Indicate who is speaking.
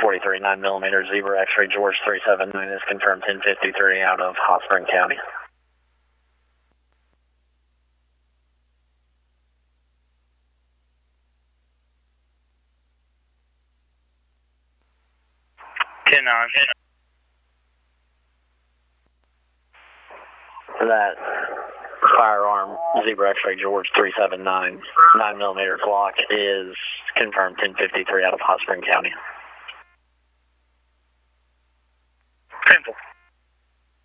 Speaker 1: 43, 9mm, Zebra X-ray George 379 is confirmed 1053 out of Hot Spring County. That firearm, Zebra X-ray George 379, 9mm Glock is confirmed 1053 out of Hot Spring County.
Speaker 2: Simple.